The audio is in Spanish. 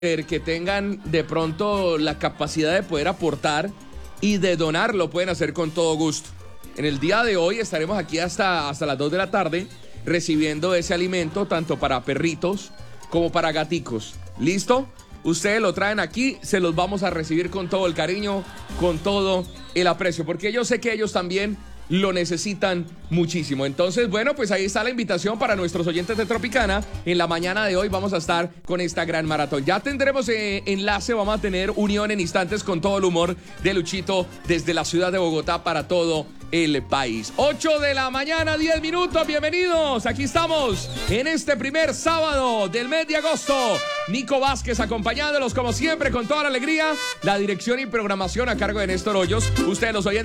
que tengan de pronto la capacidad de poder aportar y de donar, lo pueden hacer con todo gusto. En el día de hoy estaremos aquí hasta las 2 de la tarde recibiendo ese alimento tanto para perritos como para gaticos. ¿Listo? Ustedes lo traen aquí, se los vamos a recibir con todo el cariño, con todo el aprecio, porque yo sé que ellos también lo necesitan muchísimo. Entonces, bueno, pues ahí está la invitación para nuestros oyentes de Tropicana. En la mañana de hoy vamos a estar con esta gran maratón. Ya tendremos enlace, vamos a tener unión en instantes con todo el humor de Luchito desde la ciudad de Bogotá para todo el país. 8 de la mañana, 10 minutos, bienvenidos. Aquí estamos en este primer sábado del mes de agosto. Nico Vázquez acompañándolos como siempre con toda la alegría. La dirección y programación a cargo de Néstor Hoyos. Ustedes los oyentes